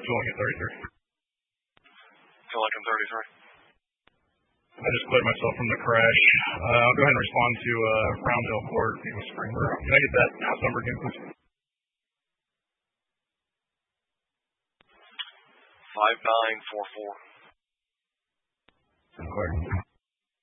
feeling at 33. Feel like I'm 33. I just cleared myself from the crash. I'll go ahead and respond to Roundhill Court, Springboro. Can I get that house number again, please? 5944.